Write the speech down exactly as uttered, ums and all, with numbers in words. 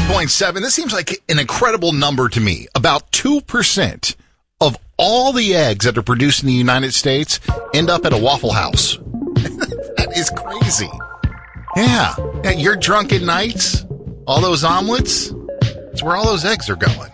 point seven. This seems like an incredible number to me. About two percent of all the eggs that are produced in the United States end up at a Waffle House. That is crazy. Yeah. yeah. Your drunken nights, all those omelets, it's where all those eggs are going.